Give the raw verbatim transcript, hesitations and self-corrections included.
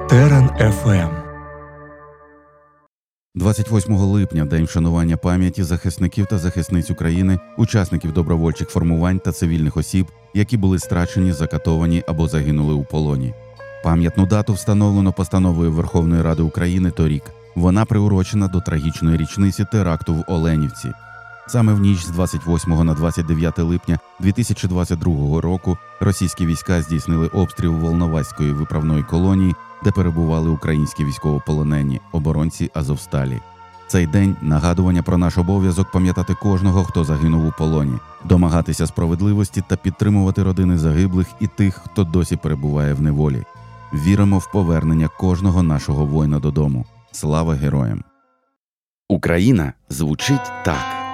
Терен еф ем. двадцять восьмого липня – День вшанування пам'яті захисників та захисниць України, учасників добровольчих формувань та цивільних осіб, які були страчені, закатовані або загинули у полоні. Пам'ятну дату встановлено Постановою Верховної Ради України торік. Вона приурочена до трагічної річниці теракту в Оленівці. Саме в ніч з двадцять восьмого на двадцять дев'яте липня дві тисячі двадцять другого року російські війська здійснили обстріл Волноваської виправної колонії, де перебували українські військовополонені, оборонці Азовсталі. Цей день – нагадування про наш обов'язок пам'ятати кожного, хто загинув у полоні, домагатися справедливості та підтримувати родини загиблих і тих, хто досі перебуває в неволі. Віримо в повернення кожного нашого воїна додому. Слава героям! Україна звучить так.